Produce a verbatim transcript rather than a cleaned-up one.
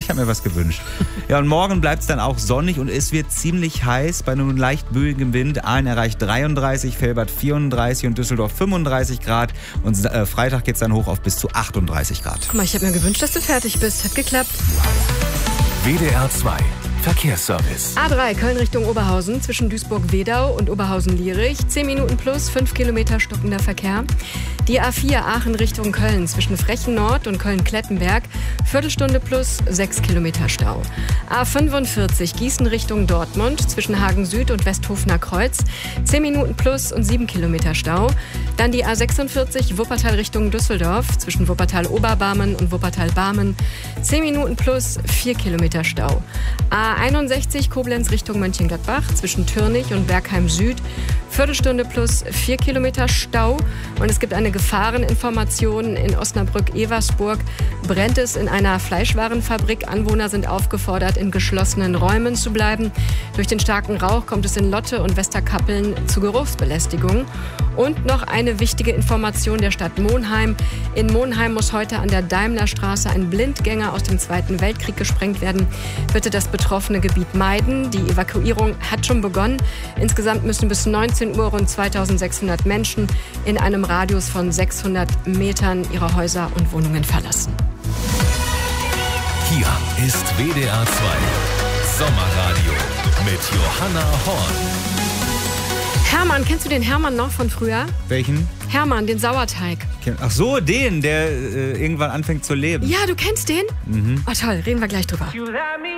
Ich habe mir was gewünscht. Ja, und morgen bleibt es dann auch sonnig und es wird ziemlich heiß bei nur leicht böigem Wind. Aalen erreicht dreiunddreißig, Velbert vierunddreißig und Düsseldorf fünfunddreißig Grad. Und äh, Freitag geht es dann hoch auf bis zu achtunddreißig Grad. Guck mal, ich habe mir gewünscht, dass du fertig bist. Hat geklappt. W D R zwei Verkehrsservice. A drei Köln Richtung Oberhausen zwischen Duisburg-Wedau und Oberhausen-Lierich. zehn Minuten plus, fünf Kilometer stockender Verkehr. Die A vier Aachen Richtung Köln zwischen Frechen Nord und Köln-Klettenberg. Viertelstunde plus, sechs Kilometer Stau. A fünfundvierzig Gießen Richtung Dortmund zwischen Hagen Süd und Westhofener Kreuz. zehn Minuten plus und sieben Kilometer Stau. Dann die A sechsundvierzig Wuppertal Richtung Düsseldorf zwischen Wuppertal-Oberbarmen und Wuppertal-Barmen. zehn Minuten plus, vier Kilometer Stau. A einundsechzig Koblenz Richtung Mönchengladbach zwischen Türnich und Bergheim Süd. Viertelstunde plus vier Kilometer Stau. Und es gibt eine Gefahreninformation in Osnabrück-Eversburg. Brennt es in einer Fleischwarenfabrik. Anwohner sind aufgefordert, in geschlossenen Räumen zu bleiben. Durch den starken Rauch kommt es in Lotte und Westerkappeln zu Geruchsbelästigung. Und noch eine wichtige Information der Stadt Monheim. In Monheim muss heute an der Daimlerstraße ein Blindgänger aus dem Zweiten Weltkrieg gesprengt werden. Bitte das betroffene Gebiet meiden. Die Evakuierung hat schon begonnen. Insgesamt müssen bis neunzehn Uhr rund zweitausendsechshundert Menschen in einem Radius von sechshundert Metern ihre Häuser und Wohnungen verlassen. Hier ist W D R zwei Sommerradio mit Johanna Horn. Hermann, kennst du den Hermann noch von früher? Welchen? Hermann, den Sauerteig. Ach so, den, der äh, irgendwann anfängt zu leben. Ja, du kennst den? Mhm. Oh toll, reden wir gleich drüber.